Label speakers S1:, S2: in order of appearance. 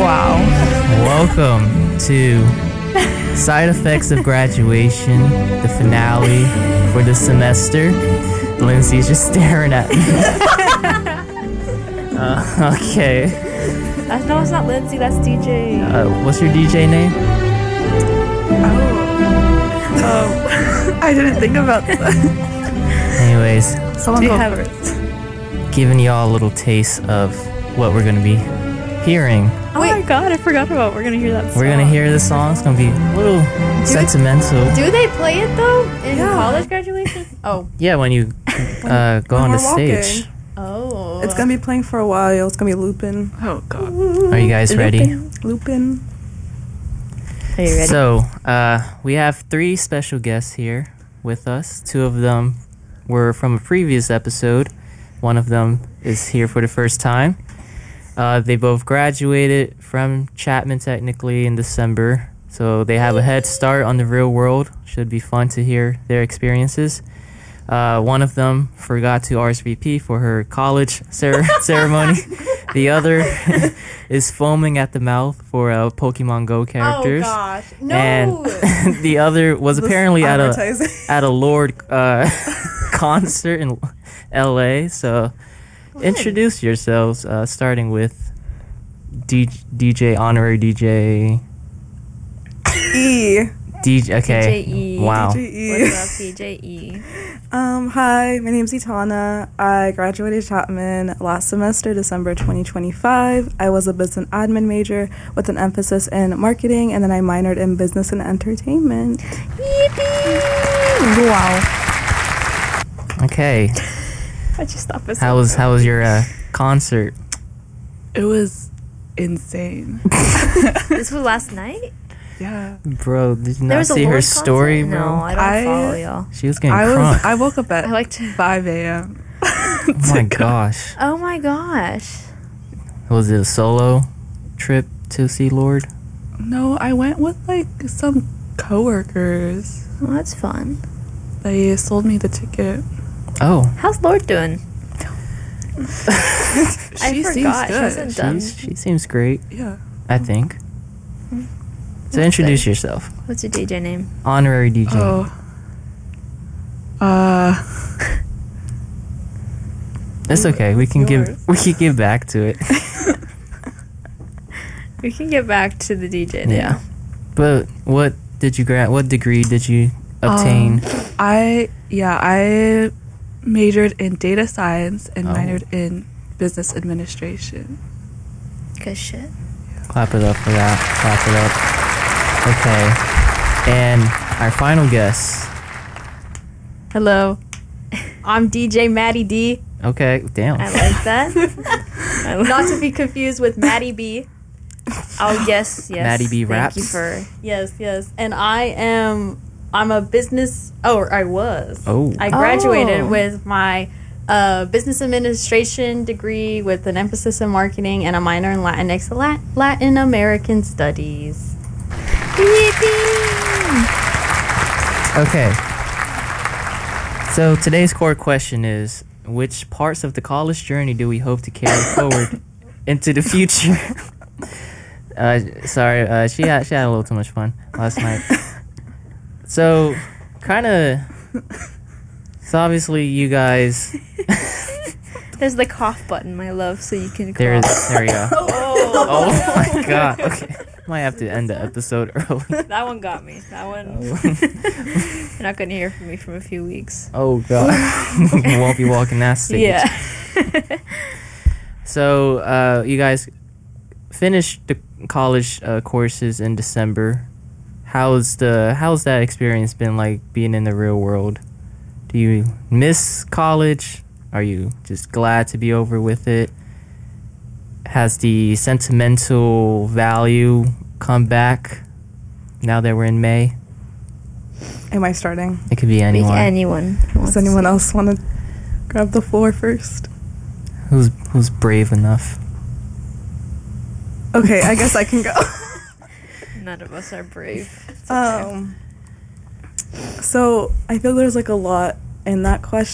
S1: Wow.
S2: Welcome to Side Effects of Graduation, the finale for the semester. Lindsay's just staring at me. Okay.
S1: No, it's not Lindsay, that's DJ.
S2: What's your DJ name?
S3: I didn't think about that.
S2: Anyways,
S3: Someone go
S1: have
S3: first.
S2: giving y'all a little taste of what we're gonna be hearing.
S1: Oh my god, I forgot about we're gonna hear that song.
S2: We're gonna hear this song. It's gonna be a little sentimental.
S1: Do they play it though in
S3: Yeah.
S1: college graduation? Oh.
S2: Yeah, when you go on the
S3: we're walking.
S2: stage.
S1: Oh.
S3: It's gonna be playing for a while. It's gonna be looping.
S4: Oh god.
S2: Are you guys ready?
S3: Looping.
S1: Are you ready?
S2: So, we have 3 special guests here with us. 2 of them were from a previous episode. One of them is here for the first time. They both graduated from Chapman technically in December, so they have a head start on the real world. Should be fun to hear their experiences. One of them forgot to RSVP for her college ceremony. The other is foaming at the mouth for Pokemon Go characters.
S1: Oh gosh. No.
S2: And the other was apparently at a Lord concert in LA. So introduce yourselves, starting with DJ honorary DJ
S3: E.
S2: DJ. Okay.
S1: DJE.
S2: Wow.
S3: DJE.
S1: What's up, DJE?
S3: Hi, my name's Itana. I graduated Chapman last semester, December 2025. I was a business admin major with an emphasis in marketing, and then I minored in business and entertainment.
S1: Yippee! Wow.
S2: Okay.
S1: I just stopped it.
S2: How was your concert?
S4: It was insane.
S1: This was last night?
S4: Yeah.
S2: Bro, did you
S1: There
S2: not
S1: was a
S2: see her
S1: Lord
S2: story,
S1: concert?
S2: bro?
S1: No, I don't follow y'all.
S2: She was getting crunk.
S4: I woke up at
S1: I like to.
S4: 5 a.m.
S2: Oh my gosh.
S1: Oh my gosh.
S2: Was it a solo trip to see Lord?
S4: No, I went with like some coworkers.
S1: Well, that's fun.
S4: They sold me the ticket.
S2: Oh.
S1: How's Lord doing? I
S4: She seems
S1: forgot. She
S4: good.
S1: wasn't done.
S2: She seems great,
S4: Yeah.
S2: I think. So
S1: That's
S2: introduce
S1: good.
S2: yourself.
S1: What's your DJ name?
S2: Honorary DJ.
S4: Oh.
S2: It's okay. We can get back to it.
S1: We can get back to the DJ name.
S2: Yeah. But what did you what degree did you obtain?
S4: I majored in data science and minored in business administration.
S1: Good shit.
S2: Clap it up for that. Clap it up. Okay. And our final guest.
S1: Hello. I'm DJ Maddie D.
S2: Okay. Damn.
S1: I like that. Not to be confused with Maddie B. Oh, yes.
S2: Maddie B raps.
S1: Thank you for... Yes. And I'm a business... Oh, I was.
S2: Oh.
S1: I graduated with my business administration degree with an emphasis in marketing and a minor in Latinx, Latin American studies. Yippee!
S2: Okay. So today's core question is, which parts of the college journey do we hope to carry forward into the future? Sorry, she had a little too much fun last night. So, so obviously you guys...
S1: There's the cough button, my love, so you can cough.
S2: There we go. Oh my god. Okay. Might have to end the episode early.
S1: That one got me. That one. You're not going to hear from me for a few weeks.
S2: Oh god. You won't be walking that stage.
S1: Yeah.
S2: So, you guys finished the college courses in December. How's that experience been like being in the real world? Do you miss college? Are you just glad to be over with it? Has the sentimental value come back now that we're in May?
S3: Am I starting?
S2: It could be anyone.
S1: Anyone.
S3: Does anyone else want to grab the floor first?
S2: Who's brave enough?
S3: Okay, I guess I can go.
S1: None of us are brave. It's okay.
S3: So I feel there's like a lot in that question.